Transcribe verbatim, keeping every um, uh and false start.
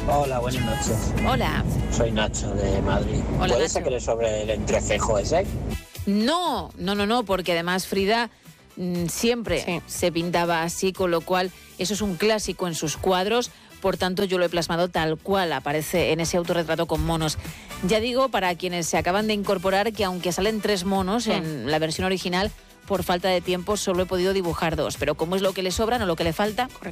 Hola, buenas noches. Hola. Soy Nacho de Madrid. Hola, ¿Puedes Nacho. saber sobre el entrecejo ese? No, no, no, no, porque además Frida mm, siempre Sí. se pintaba así, con lo cual eso es un clásico en sus cuadros. Por tanto, yo lo he plasmado tal cual aparece en ese autorretrato con monos. Ya digo, para quienes se acaban de incorporar, que aunque salen tres monos Sí. en la versión original, por falta de tiempo solo he podido dibujar dos. Pero como es lo que le sobran o lo que le falta,